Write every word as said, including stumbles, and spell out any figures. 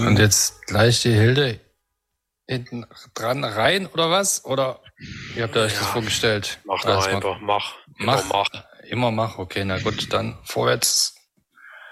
Und jetzt gleich die Hilde hinten dran rein oder was? Oder wie habt ihr euch Ja, das vorgestellt? Mach doch Alles mal- einfach, mach. Mach. Immer mach. Immer mach, okay, na gut, dann vorwärts.